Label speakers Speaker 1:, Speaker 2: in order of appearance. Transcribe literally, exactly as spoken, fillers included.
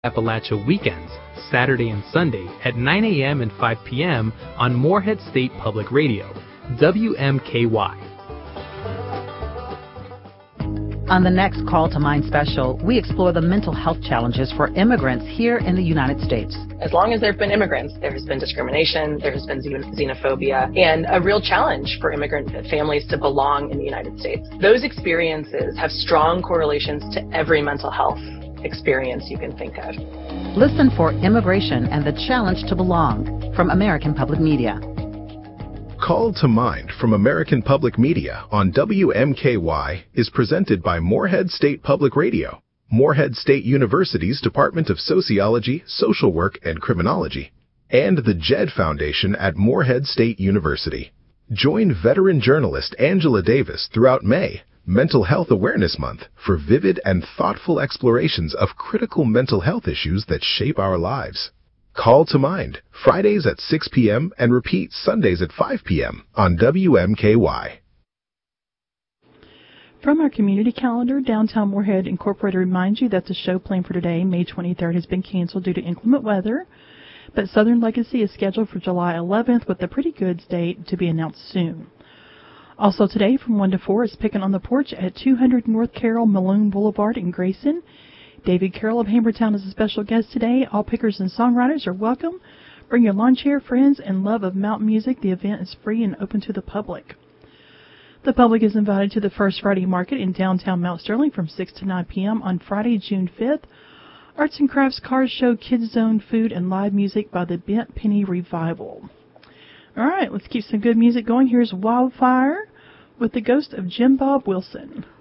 Speaker 1: Appalachia weekends, Saturday and Sunday at nine a.m. and five p.m. on Morehead State Public Radio, W M K Y.
Speaker 2: On the next Call to Mind special, we explore the mental health challenges for immigrants here in the United States.
Speaker 3: As long as there have been immigrants, there has been discrimination, there has been xenophobia, and a real challenge for immigrant families to belong in the United States. Those experiences have strong correlations to every mental health experience you can think of.
Speaker 2: Listen for Immigration and the Challenge to Belong from American Public Media.
Speaker 4: Call to Mind from American Public Media on W M K Y is presented by Morehead State Public Radio, Morehead State University's Department of Sociology, Social Work, and Criminology, and the Jed Foundation at Morehead State University. Join veteran journalist Angela Davis throughout May, Mental Health Awareness Month, for vivid and thoughtful explorations of critical mental health issues that shape our lives. Call to Mind, Fridays at six p.m. and repeat Sundays at five p.m. on W M K Y.
Speaker 5: From our community calendar, Downtown Morehead Incorporated reminds you that the show planned for today, May twenty-third, has been canceled due to inclement weather, but Southern Legacy is scheduled for July eleventh with a Pretty Goods date to be announced soon. Also today, from one to four, is Picking on the Porch at two hundred North Carroll Malone Boulevard in Grayson. David Carroll of Hammertown is a special guest today. All pickers and songwriters are welcome. Bring your lawn chair, friends, and love of mountain music. The event is free and open to the public. The public is invited to the First Friday Market in downtown Mount Sterling from six to nine p.m. on Friday, June fifth. Arts and Crafts, Cars Show, Kids Zone, food, and live music by the Bent Penny Revival. All right, let's keep some good music going. Here's Wildfire with the Ghost of Jim Bob Wilson.